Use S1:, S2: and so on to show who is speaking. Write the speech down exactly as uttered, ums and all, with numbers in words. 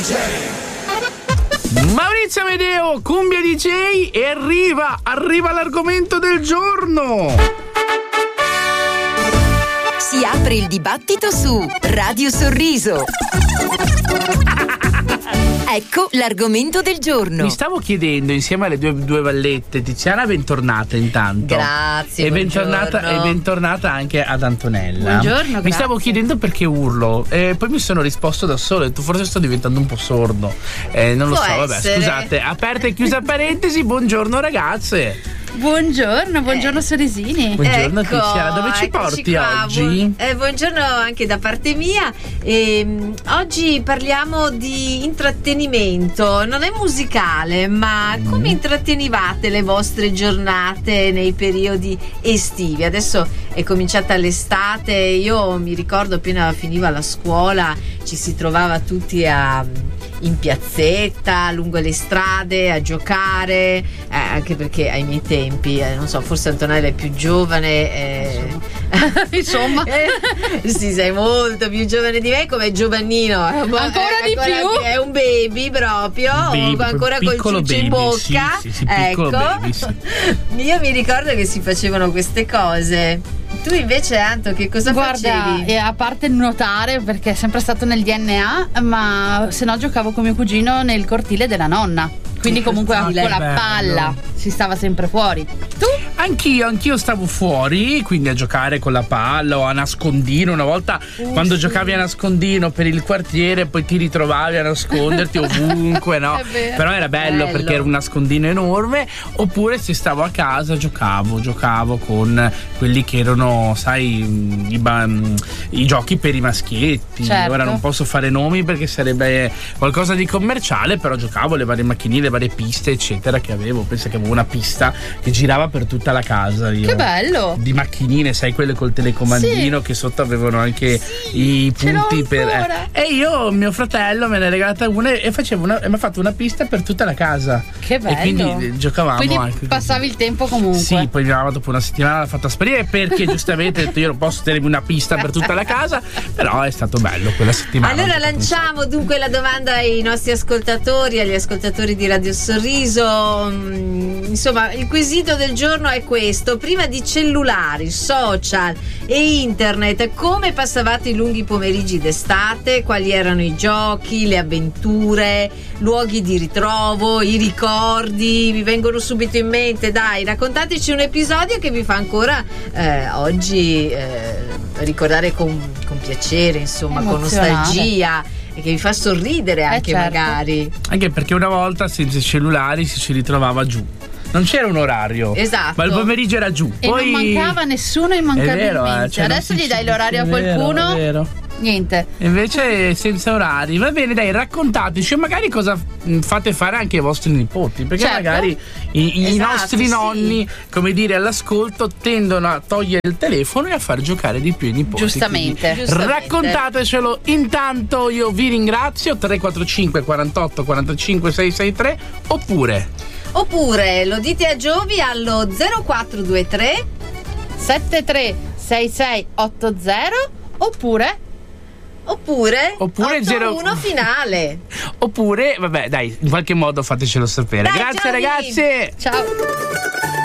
S1: Maurizio Amedeo, Cumbia D J, e arriva, arriva l'argomento del giorno.
S2: Si apre il dibattito su Radio Sorriso. Ecco l'argomento del giorno.
S1: Mi stavo chiedendo, insieme alle due, due vallette, Tiziana, bentornata intanto.
S3: Grazie.
S1: E bentornata, e bentornata anche ad Antonella.
S3: Buongiorno.
S1: Mi
S3: grazie.
S1: stavo chiedendo perché urlo, e poi mi sono risposto da solo. E tu forse sto diventando un po' sordo. Eh, non lo
S3: Può
S1: so, vabbè,
S3: essere.
S1: scusate. Aperta e chiusa parentesi, buongiorno ragazze.
S4: Buongiorno, buongiorno eh. Sorrisini.
S1: Buongiorno
S3: Ecco,
S1: Tiziana, dove ci porti
S3: qua.
S1: oggi?
S3: Bu- eh, buongiorno anche da parte mia. Ehm, oggi parliamo di intrattenimento, non è musicale, ma
S1: Mm.
S3: come intrattenivate le vostre giornate nei periodi estivi? Adesso è cominciata l'estate, io mi ricordo appena finiva la scuola ci si trovava tutti a in piazzetta, lungo le strade, a giocare, eh, anche perché ai miei tempi, eh, non so, forse Antonella è più giovane, eh,
S4: Insomma,
S3: eh, sì, sei molto più giovane di me, come Giovannino, è un,
S4: Ancora
S3: è,
S4: di più?
S3: È un baby proprio,
S1: Baby,
S3: ancora col
S1: piccolo
S3: ciuccio in
S1: baby,
S3: bocca,
S1: sì, sì, sì, piccolo
S3: ecco.
S1: baby, sì.
S3: Io mi ricordo che si facevano queste cose. Tu invece, Anto, che cosa
S4: guarda,
S3: facevi?
S4: e a parte nuotare, perché è sempre stato nel D N A, ma se no giocavo con mio cugino nel cortile della nonna. Quindi comunque
S1: Ah,
S4: con
S1: che
S4: la
S1: bello.
S4: palla si stava sempre fuori. Tu?
S1: Anch'io, anch'io stavo fuori, quindi a giocare con la palla o a nascondino. Una volta
S4: Uh,
S1: quando
S4: sì.
S1: giocavi a nascondino per il quartiere, poi ti ritrovavi a nasconderti ovunque, no?
S4: È vero.
S1: Però era bello,
S3: Bello.
S1: perché era un nascondino enorme. Oppure se stavo a casa giocavo, giocavo con quelli che erano, sai, i, ba- i giochi per i maschietti.
S4: Certo.
S1: Ora non posso fare nomi perché sarebbe qualcosa di commerciale, però giocavo le varie macchinine, le varie piste, eccetera, che avevo. Pensa che avevo una pista che girava per tutta la casa. Io.
S4: Che bello!
S1: Di macchinine, sai, quelle col telecomandino,
S4: Sì.
S1: che sotto avevano anche
S4: Sì,
S1: i
S4: ce l'ho
S1: punti per.
S4: ancora.
S1: eh. E io, mio fratello, me ne ha regalata una e facevo una, e mi ha fatto una pista per tutta la casa.
S4: Che bello!
S1: E quindi eh, giocavamo
S4: Quindi
S1: anche così.
S4: passavi il tempo comunque.
S1: Sì, poi mia mamma dopo una settimana l'ha fatta sparire perché giustamente ho detto io non posso tenermi una pista per tutta la casa, però è stato bello quella settimana.
S3: Allora lanciamo dunque la domanda ai nostri ascoltatori, agli ascoltatori di Radio Sorriso. Mm, Insomma, il quesito del giorno è questo: prima di cellulari, social e internet, come passavate i lunghi pomeriggi d'estate? Quali erano i giochi, le avventure, luoghi di ritrovo, i ricordi? Vi vengono subito in mente? Dai, raccontateci un episodio che vi fa ancora eh, oggi eh, ricordare con, con piacere, insomma, con
S4: Emozionare.
S3: nostalgia, e che vi fa sorridere anche,
S4: certo.
S3: magari.
S1: Anche perché una volta senza i cellulari si ci ritrovava giù. Non c'era un orario.
S3: Esatto.
S1: Ma il pomeriggio era giù.
S4: E
S1: Poi
S4: non mancava nessuno
S1: È
S4: immancabilmente.
S1: vero, eh, cioè, non
S4: Adesso
S1: si-
S4: gli dai l'orario a
S1: è vero,
S4: qualcuno,
S1: è vero.
S4: niente.
S1: Invece senza orari. Va bene, dai, raccontateci magari cosa mh, fate fare anche ai vostri nipoti, perché
S4: Certo.
S1: magari i, i
S3: Esatto,
S1: nostri
S3: sì.
S1: nonni, come dire, all'ascolto tendono a togliere il telefono e a far giocare di più i nipoti.
S4: Giustamente.
S1: Quindi
S3: Giustamente.
S1: raccontatecelo. Intanto io vi ringrazio. Tre quattro cinque quarantotto quarantacinque sei sei tre. Oppure
S3: Oppure lo dite a Giovi allo zero quattro due tre
S4: sette tre sei sei otto zero oppure
S3: oppure,
S1: Oppure zero-
S3: otto uno finale.
S1: Oppure, vabbè, dai, in qualche modo fatecelo sapere.
S3: Dai,
S1: Grazie
S3: Giovi!
S1: ragazze.
S4: ciao.